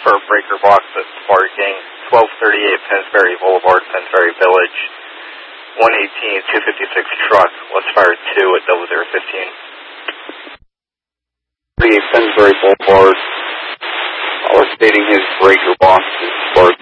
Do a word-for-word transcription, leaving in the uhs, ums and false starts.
for a breaker box that's sparking. twelve thirty-eight Pennsbury Boulevard, Pennsbury Village. one eighteen two fifty-six truck, let's fire two at double zero fifteen. thirty-eight Pennsbury Boulevard. Caller stating his breaker box is sparking.